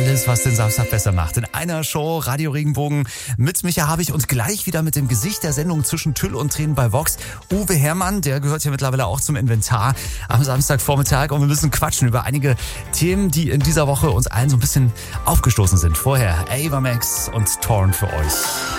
Alles, was den Samstag besser macht. In einer Show, Radio Regenbogen mit Micha Habich und gleich wieder mit dem Gesicht der Sendung zwischen Tüll und Tränen bei Vox. Uwe Herrmann, der gehört hier mittlerweile auch zum Inventar am Samstagvormittag. Und wir müssen quatschen über einige Themen, die in dieser Woche uns allen so ein bisschen aufgestoßen sind. Vorher Ava Max und Torn für euch.